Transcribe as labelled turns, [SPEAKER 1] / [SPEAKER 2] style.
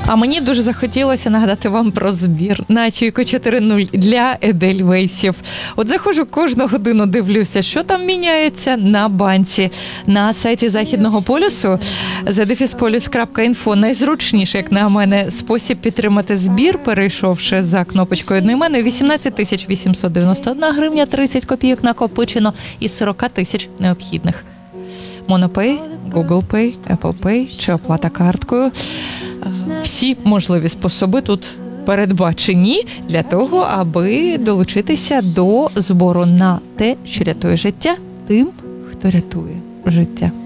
[SPEAKER 1] А мені дуже захотілося нагадати вам про збір на Чайку 4.0 для Едельвейсів. От заходжу кожну годину, дивлюся, що там міняється на банці. На сайті Західного полюсу @polus.info найзручніше, як на мене, спосіб підтримати збір, перейшовши за кнопочкою одноіменної, 18 891 гривня 30 копійок накопичено із 40 тисяч необхідних. Монопей, Google Pay, Apple Pay чи оплата карткою. Всі можливі способи тут передбачені для того, аби долучитися до збору на те, що рятує життя тим, хто рятує життя.